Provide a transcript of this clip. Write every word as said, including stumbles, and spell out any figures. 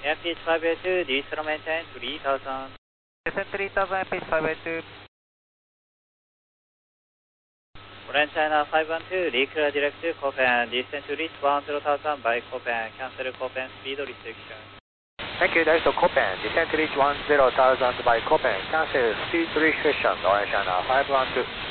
Airspeed five eight two, descent maintain three thousand. Descent three thousand, airspeed five eight two. Orange China five one two, declare direct to Copen, descent to reach one zero thousand by Copen, cancel Copen speed restriction. Thank you, direct to Copen, descent to reach one zero thousand by Copen, cancel speed restriction, Orange China five one two.